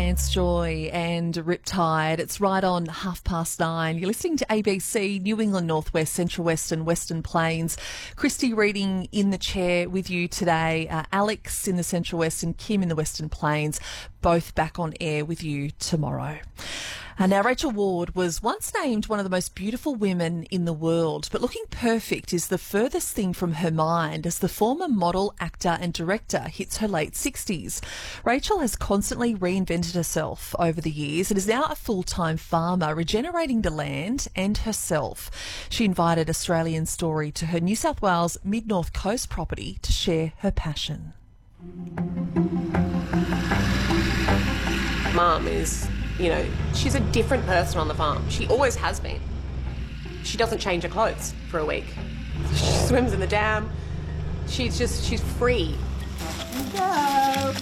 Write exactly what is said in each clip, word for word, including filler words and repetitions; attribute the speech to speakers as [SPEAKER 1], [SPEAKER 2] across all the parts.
[SPEAKER 1] Lance Joy and Riptide. It's right on half past nine. You're listening to A B C, New England Northwest, Central West and Western Plains. Christy reading in the chair with you today. Uh, Alex in the Central West and Kim in the Western Plains, both back on air with you tomorrow. Uh, now, Rachel Ward was once named one of the most beautiful women in the world, but looking perfect is the furthest thing from her mind as the former model, actor and director hits her late sixties. Rachel has constantly reinvented herself over the years and is now a full-time farmer, regenerating the land and herself. She invited Australian Story to her New South Wales Mid-North Coast property to share her passion.
[SPEAKER 2] Mum is, you know, she's a different person on the farm. She always has been. She doesn't change her clothes for a week. She swims in the dam. She's just, she's free.
[SPEAKER 3] Go.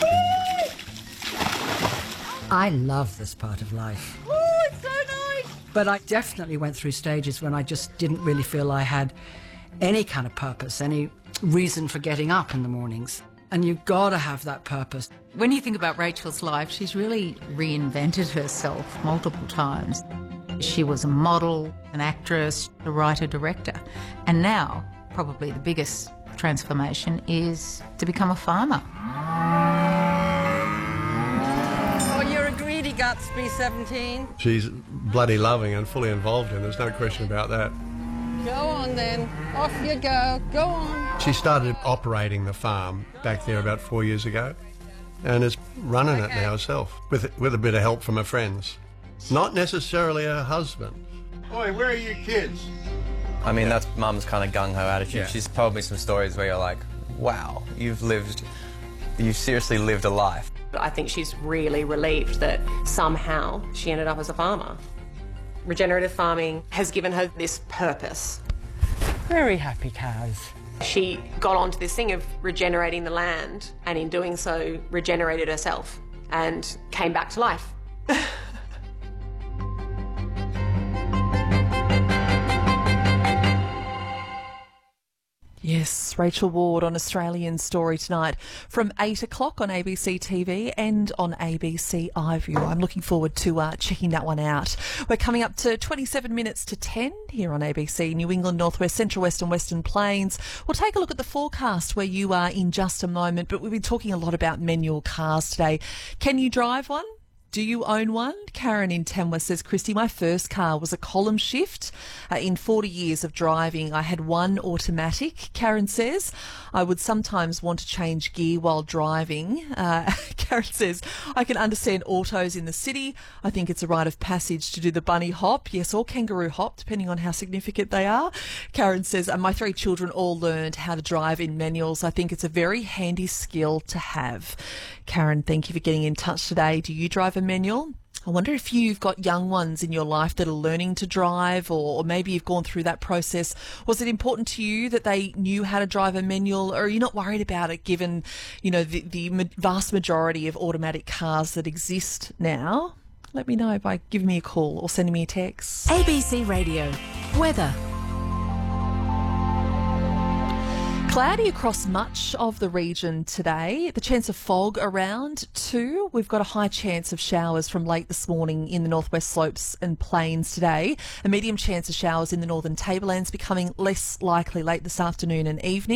[SPEAKER 3] I love this part of life.
[SPEAKER 2] Oh, it's so nice.
[SPEAKER 3] But I definitely went through stages when I just didn't really feel I had any kind of purpose, any reason for getting up in the mornings. And you've got to have that purpose.
[SPEAKER 4] When you think about Rachel's life, she's really reinvented herself multiple times. She was a model, an actress, a writer, director. And now, probably the biggest transformation is to become a farmer.
[SPEAKER 5] Oh, you're a greedy guts, B seventeen.
[SPEAKER 6] She's bloody loving and fully involved in it. There's no question about that.
[SPEAKER 5] Go on then. Off you go. Go on.
[SPEAKER 6] She started operating the farm back there about four years ago and is running it now herself with, with a bit of help from her friends. Not necessarily her husband.
[SPEAKER 7] Oi, where are your kids?
[SPEAKER 8] I mean, that's Mum's kind of gung-ho attitude.
[SPEAKER 6] Yeah.
[SPEAKER 8] She's told me some stories where you're like, wow, you've lived, you've seriously lived a life.
[SPEAKER 2] I think she's really relieved that somehow she ended up as a farmer. Regenerative farming has given her this purpose.
[SPEAKER 5] Very happy cows.
[SPEAKER 2] She got onto this thing of regenerating the land and in doing so regenerated herself and came back to life.
[SPEAKER 1] Yes, Rachel Ward on Australian Story tonight from eight o'clock on A B C T V and on A B C iView. I'm looking forward to uh, checking that one out. We're coming up to twenty-seven minutes to ten here on A B C, New England, Northwest, Central West and Western Plains. We'll take a look at the forecast where you are in just a moment, but we've been talking a lot about manual cars today. Can you drive one? Do you own one? Karen in Tamworth says, Christy, my first car was a column shift. Uh, in forty years of driving, I had one automatic. Karen says, I would sometimes want to change gear while driving. Uh, Karen says, I can understand autos in the city. I think it's a rite of passage to do the bunny hop, yes, or kangaroo hop, depending on how significant they are. Karen says, and my three children all learned how to drive in manuals. I think it's a very handy skill to have. Karen, thank you for getting in touch today. Do you drive a manual? I wonder if you've got young ones in your life that are learning to drive, or, or maybe you've gone through that process. Was it important to you that they knew how to drive a manual, or are you not worried about it given, you know, the, the vast majority of automatic cars that exist now? Let me know by giving me a call or sending me a text.
[SPEAKER 9] A B C Radio. Weather.
[SPEAKER 1] Cloudy across much of the region today. The chance of fog around too. We've got a high chance of showers from late this morning in the northwest slopes and plains today. A medium chance of showers in the northern tablelands becoming less likely late this afternoon and evening.